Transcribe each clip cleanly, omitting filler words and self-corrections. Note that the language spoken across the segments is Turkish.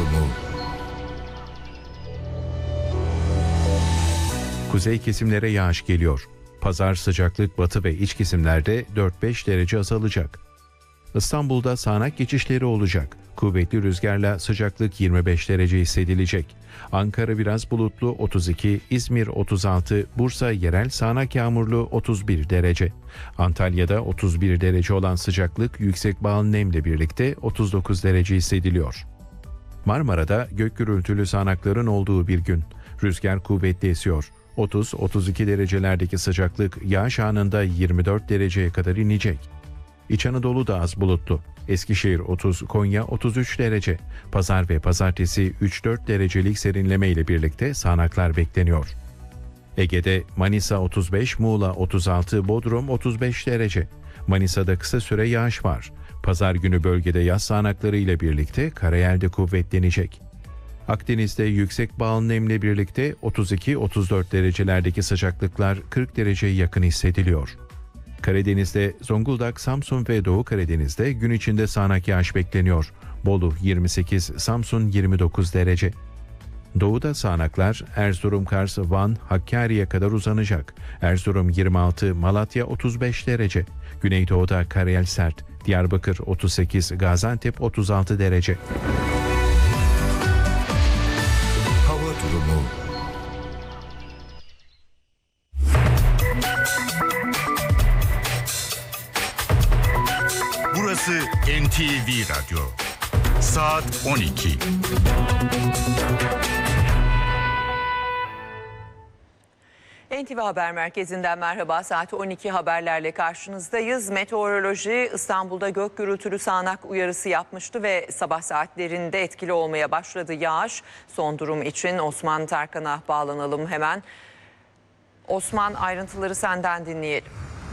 durumu. Kuzey kesimlere yağış geliyor. Pazar sıcaklık batı ve iç kesimlerde 4-5 derece azalacak. İstanbul'da sağanak geçişleri olacak. Kuvvetli rüzgarla sıcaklık 25 derece hissedilecek. Ankara biraz bulutlu 32, İzmir 36, Bursa yerel sağanak yağmurlu 31 derece. Antalya'da 31 derece olan sıcaklık yüksek bağlı nemle birlikte 39 derece hissediliyor. Marmara'da gök gürültülü sağanakların olduğu bir gün. Rüzgar kuvvetli esiyor. 30-32 derecelerdeki sıcaklık yağış anında 24 dereceye kadar inecek. İç Anadolu da az bulutlu. Eskişehir 30, Konya 33 derece. Pazar ve pazartesi 3-4 derecelik serinleme ile birlikte sağanaklar bekleniyor. Ege'de Manisa 35, Muğla 36, Bodrum 35 derece. Manisa'da kısa süre yağış var. Pazar günü bölgede yaz sağanakları ile birlikte karayelde kuvvetlenecek. Akdeniz'de yüksek bağlı nemle birlikte 32-34 derecelerdeki sıcaklıklar 40 dereceye yakın hissediliyor. Karadeniz'de Zonguldak, Samsun ve Doğu Karadeniz'de gün içinde sağanak yağış bekleniyor. Bolu 28, Samsun 29 derece. Doğuda sağanaklar Erzurum, Kars, Van, Hakkari'ye kadar uzanacak. Erzurum 26, Malatya 35 derece. Güneydoğu'da karayel sert. Diyarbakır 38, Gaziantep 36 derece. Hava durumu. Burası NTV Radyo. Saat 12. NTV Haber Merkezi'nden merhaba. Saat 12 haberlerle karşınızdayız. Meteoroloji İstanbul'da gök gürültülü sağanak uyarısı yapmıştı ve sabah saatlerinde etkili olmaya başladı yağış. Son durum için Osman Tarkan'a bağlanalım hemen. Osman, ayrıntıları senden dinleyelim.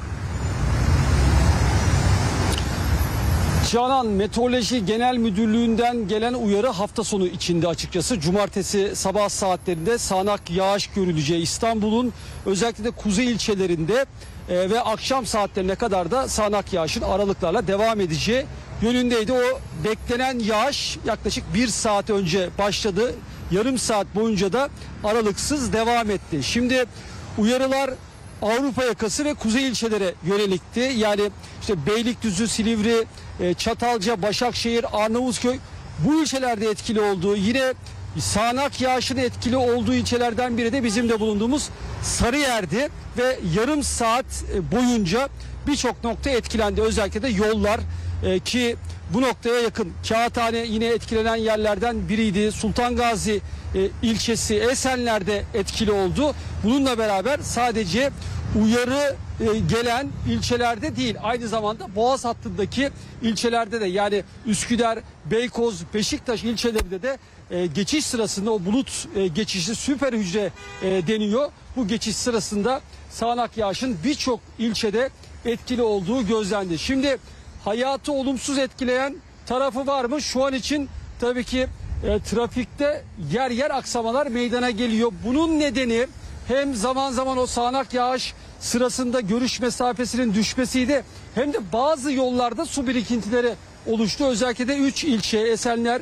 Canan, Meteoroloji Genel Müdürlüğü'nden gelen uyarı hafta sonu içinde açıkçası. Cumartesi sabah saatlerinde sağanak yağış görüleceği, İstanbul'un özellikle de kuzey ilçelerinde ve akşam saatlerine kadar da sağanak yağışın aralıklarla devam edeceği yönündeydi. O beklenen yağış yaklaşık 1 saat önce başladı. Yarım saat boyunca da aralıksız devam etti. Şimdi uyarılar Avrupa yakası ve kuzey ilçelere yönelikti. Yani işte Beylikdüzü, Silivri, Çatalca, Başakşehir, Arnavutköy bu ilçelerde etkili olduğu, yine sağanak yağışın etkili olduğu ilçelerden biri de bizim de bulunduğumuz Sarıyer'di ve yarım saat boyunca birçok nokta etkilendi. Özellikle de yollar ki bu noktaya yakın. Kağıthane yine etkilenen yerlerden biriydi. Sultan Gazi ilçesi Esenler'de etkili oldu. Bununla beraber sadece uyarı gelen ilçelerde değil, aynı zamanda Boğaz hattındaki ilçelerde de, yani Üsküdar, Beykoz, Beşiktaş ilçelerinde de geçiş sırasında o bulut geçişi süper hücre deniyor. Bu geçiş sırasında sağanak yağışın birçok ilçede etkili olduğu gözlendi. Şimdi hayatı olumsuz etkileyen tarafı var mı? Şu an için tabii ki trafikte yer yer aksamalar meydana geliyor. Bunun nedeni hem zaman zaman o sağanak yağış sırasında görüş mesafesinin düşmesiydi, hem de bazı yollarda su birikintileri oluştu. Özellikle de 3 ilçe Esenler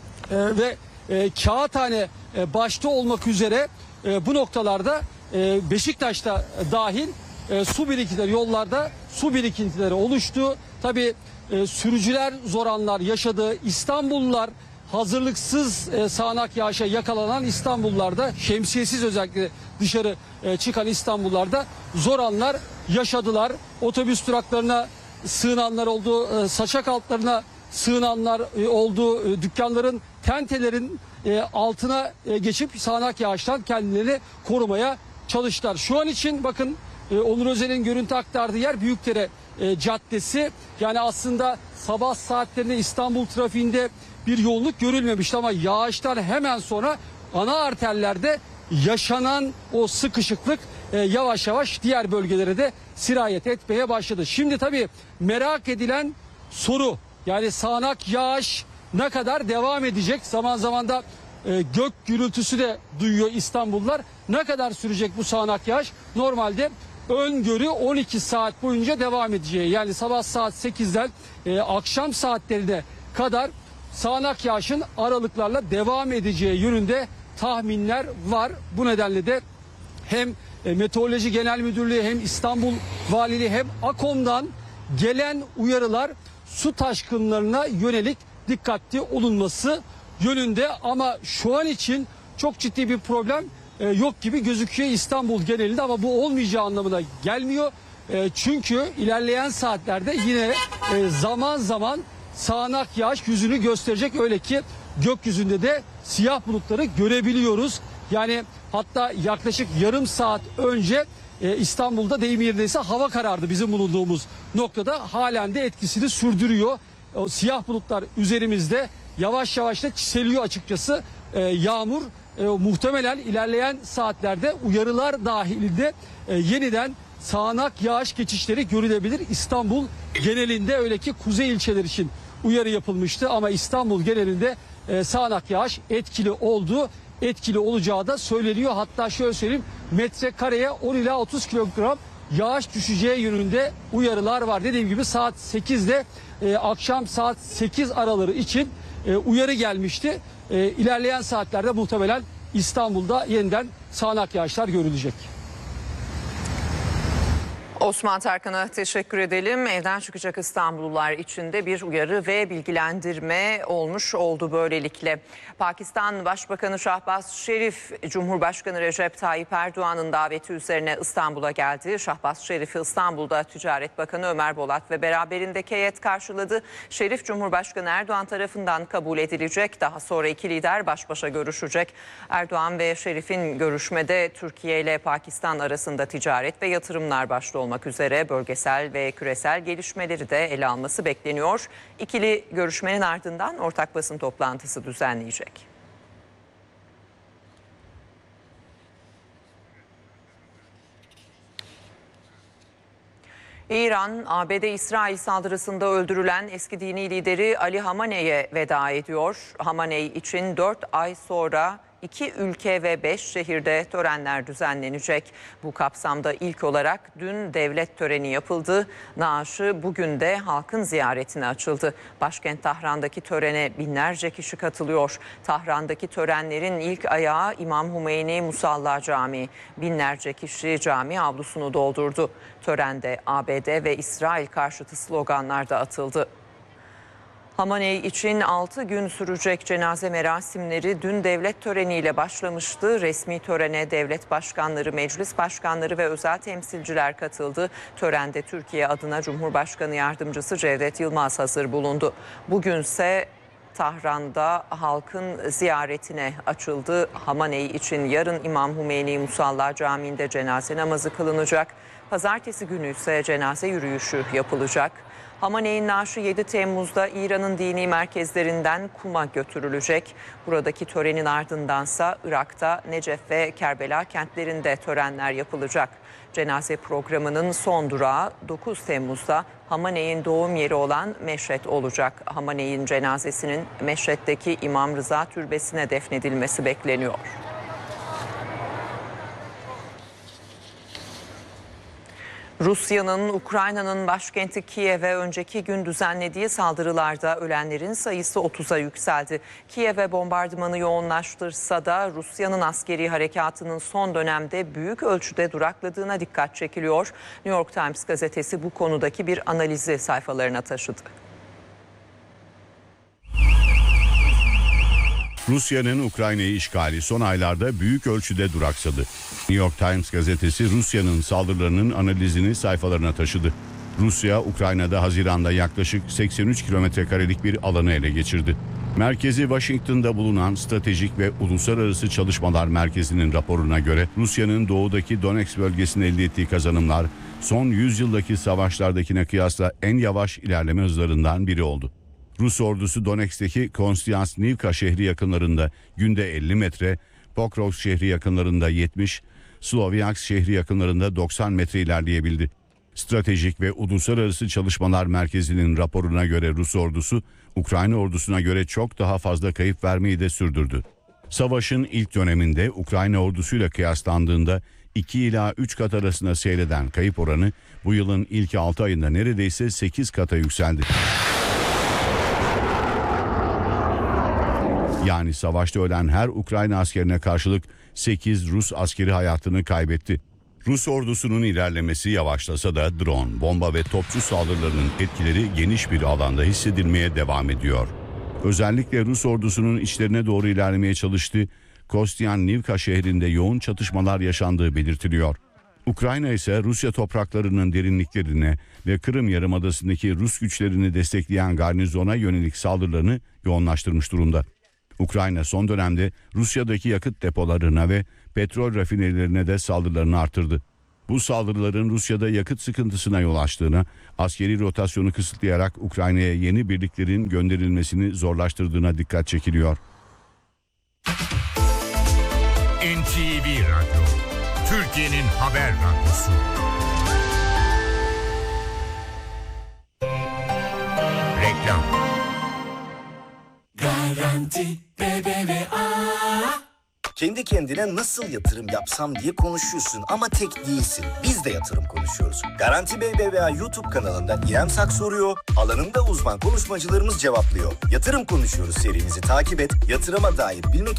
ve Kağıthane başta olmak üzere bu noktalarda Beşiktaş'ta dahil su birikintileri, yollarda su birikintileri oluştu. Tabii sürücüler zor anlar yaşadı. İstanbullular, hazırlıksız sağanak yağışa yakalanan İstanbullularda, şemsiyesiz özellikle dışarı çıkan İstanbullularda zor anlar yaşadılar. Otobüs duraklarına sığınanlar oldu, saçak altlarına sığınanlar oldu, dükkanların, tentelerin altına geçip sağanak yağıştan kendilerini korumaya çalıştılar. Şu an için bakın Onur Özel'in görüntü aktardığı yer Büyükdere Caddesi. Yani aslında sabah saatlerinde İstanbul trafiğinde bir yoğunluk görülmemişti ama yağıştan hemen sonra ana arterlerde yaşanan o sıkışıklık yavaş yavaş diğer bölgelere de sirayet etmeye başladı. Şimdi tabii merak edilen soru, yani sağanak yağış ne kadar devam edecek? Zaman zaman da gök gürültüsü de duyuyor İstanbullular. Ne kadar sürecek bu sağanak yağış? Normalde öngörü 12 saat boyunca devam edeceği. Yani sabah saat 8'den akşam saatlerine kadar sağanak yağışın aralıklarla devam edeceği yönünde tahminler var. Bu nedenle de hem Meteoroloji Genel Müdürlüğü hem İstanbul Valiliği hem AKOM'dan gelen uyarılar su taşkınlarına yönelik dikkatli olunması yönünde, ama şu an için çok ciddi bir problem yok gibi gözüküyor İstanbul genelinde, ama bu olmayacağı anlamına gelmiyor. Çünkü ilerleyen saatlerde yine zaman zaman sağanak yağış yüzünü gösterecek, öyle ki gökyüzünde de siyah bulutları görebiliyoruz. Yani hatta yaklaşık yarım saat önce İstanbul'da deyim yerindeyse hava karardı bizim bulunduğumuz noktada. Halen de etkisini sürdürüyor. O siyah bulutlar üzerimizde yavaş yavaş da çiseliyor açıkçası. Yağmur muhtemelen ilerleyen saatlerde uyarılar dahilinde yeniden sağanak yağış geçişleri görülebilir. İstanbul genelinde, öyle ki kuzey ilçeler için uyarı yapılmıştı ama İstanbul genelinde sağanak yağış etkili olacağı da söyleniyor. Hatta şöyle söyleyeyim, metrekareye 10 ila 30 kilogram yağış düşeceği yönünde uyarılar var. Dediğim gibi saat 8'de akşam saat 8 araları için uyarı gelmişti. İlerleyen saatlerde muhtemelen İstanbul'da yeniden sağanak yağışlar görülecek. Osman Tarkan'a teşekkür edelim. Evden çıkacak İstanbullular için de bir uyarı ve bilgilendirme olmuş oldu böylelikle. Pakistan Başbakanı Şahbaz Şerif, Cumhurbaşkanı Recep Tayyip Erdoğan'ın daveti üzerine İstanbul'a geldi. Şahbaz Şerif'i İstanbul'da Ticaret Bakanı Ömer Bolat ve beraberindeki heyet karşıladı. Şerif, Cumhurbaşkanı Erdoğan tarafından kabul edilecek. Daha sonra iki lider baş başa görüşecek. Erdoğan ve Şerif'in görüşmede Türkiye ile Pakistan arasında ticaret ve yatırımlar başta olmak üzere bölgesel ve küresel gelişmeleri de ele alması bekleniyor. İkili görüşmenin ardından ortak basın toplantısı düzenleyecek. İran, ABD-İsrail saldırısında öldürülen eski dini lideri Ali Hamaney'e veda ediyor. Hamaney için 4 ay sonra 2 ülke ve 5 şehirde törenler düzenlenecek. Bu kapsamda ilk olarak dün devlet töreni yapıldı. Naaşı bugün de halkın ziyaretine açıldı. Başkent Tahran'daki törene binlerce kişi katılıyor. Tahran'daki törenlerin ilk ayağı İmam Hümeyni Musalla Camii. Binlerce kişi cami avlusunu doldurdu. Törende ABD ve İsrail karşıtı sloganlar da atıldı. Hamaney için 6 gün sürecek cenaze merasimleri dün devlet töreniyle başlamıştı. Resmi törene devlet başkanları, meclis başkanları ve özel temsilciler katıldı. Törende Türkiye adına Cumhurbaşkanı Yardımcısı Cevdet Yılmaz hazır bulundu. Bugünse Tahran'da halkın ziyaretine açıldı. Hamaney için yarın İmam Hümeyni Musalla Camii'nde cenaze namazı kılınacak. Pazartesi günü ise cenaze yürüyüşü yapılacak. Hamaney'in naaşı 7 Temmuz'da İran'ın dini merkezlerinden Kum'a götürülecek. Buradaki törenin ardındansa Irak'ta Necef ve Kerbela kentlerinde törenler yapılacak. Cenaze programının son durağı 9 Temmuz'da Hamaney'in doğum yeri olan Meşhed olacak. Hamaney'in cenazesinin Meşhed'deki İmam Rıza Türbesi'ne defnedilmesi bekleniyor. Rusya'nın Ukrayna'nın başkenti Kiev'e önceki gün düzenlediği saldırılarda ölenlerin sayısı 30'a yükseldi. Kiev'e bombardımanı yoğunlaştırsa da Rusya'nın askeri harekatının son dönemde büyük ölçüde durakladığına dikkat çekiliyor. New York Times gazetesi bu konudaki bir analizi sayfalarına taşıdı. Rusya'nın Ukrayna'yı işgali son aylarda büyük ölçüde duraksadı. New York Times gazetesi Rusya'nın saldırılarının analizini sayfalarına taşıdı. Rusya, Ukrayna'da Haziran'da yaklaşık 83 kilometrekarelik bir alanı ele geçirdi. Merkezi Washington'da bulunan Stratejik ve Uluslararası Çalışmalar Merkezi'nin raporuna göre Rusya'nın doğudaki Donetsk bölgesinde elde ettiği kazanımlar son 100 yıldaki savaşlardakine kıyasla en yavaş ilerleme hızlarından biri oldu. Rus ordusu Donetsk'teki Konstantinivka şehri yakınlarında günde 50 metre, Pokrovsk şehri yakınlarında 70, Slovyansk şehri yakınlarında 90 metre ilerleyebildi. Stratejik ve Uluslararası Çalışmalar Merkezi'nin raporuna göre Rus ordusu, Ukrayna ordusuna göre çok daha fazla kayıp vermeyi de sürdürdü. Savaşın ilk döneminde Ukrayna ordusuyla kıyaslandığında 2 ila 3 kat arasında seyreden kayıp oranı bu yılın ilk 6 ayında neredeyse 8 kata yükseldi. Yani savaşta ölen her Ukrayna askerine karşılık 8 Rus askeri hayatını kaybetti. Rus ordusunun ilerlemesi yavaşlasa da drone, bomba ve topçu saldırılarının etkileri geniş bir alanda hissedilmeye devam ediyor. Özellikle Rus ordusunun içlerine doğru ilerlemeye çalıştığı Kostyantynivka şehrinde yoğun çatışmalar yaşandığı belirtiliyor. Ukrayna ise Rusya topraklarının derinliklerine ve Kırım Yarımadası'ndaki Rus güçlerini destekleyen garnizona yönelik saldırılarını yoğunlaştırmış durumda. Ukrayna son dönemde Rusya'daki yakıt depolarına ve petrol rafinerilerine de saldırılarını artırdı. Bu saldırıların Rusya'da yakıt sıkıntısına yol açtığına, askeri rotasyonu kısıtlayarak Ukrayna'ya yeni birliklerin gönderilmesini zorlaştırdığına dikkat çekiliyor. NTV Radyo, Türkiye'nin haber radyosu. Reklam. Garanti BBVA. Kendi kendine nasıl yatırım yapsam diye konuşuyorsun ama tek değilsin. Biz de yatırım konuşuyoruz. Garanti BBVA YouTube kanalında İrem Sak soruyor, alanında uzman konuşmacılarımız cevaplıyor. Yatırım konuşuyoruz serimizi takip et, yatırıma dair bilmek